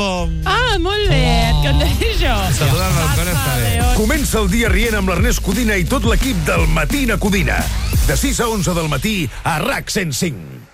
Ah, molt bé, et cantaré això. Saludant el Pere està bé. Comença el dia rient amb l'Ernest Codina i tot l'equip del Matina Codina. De 6 a 11 del matí a RAC 105.